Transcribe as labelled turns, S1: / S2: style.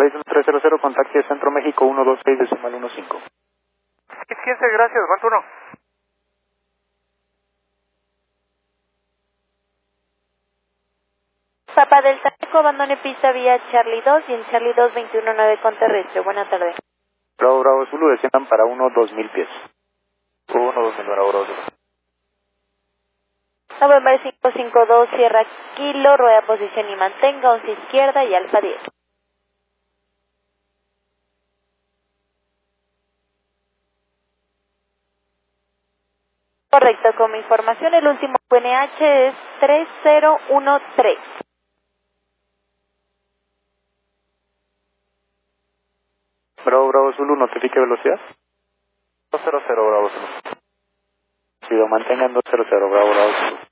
S1: 300, contacte Centro México 126.15.
S2: Sí, fíjense, gracias, buen turno.
S3: Papa del Taco, abandone pista vía Charlie 2 y en Charlie 2, 21.9 con terrestre. Buena tarde.
S1: Bravo Zulu, desciendan para 1-2000 pies. 1-2000, Bravo Zulu.
S3: November 552, Sierra Kilo, rueda posición y mantenga, 11 izquierda y Alfa 10. Correcto, como información, el último QNH es 3013.
S1: Bravo Zulu, notifique velocidad. 200, Bravo Zulu. Pido, mantengan 200, Bravo Zulu.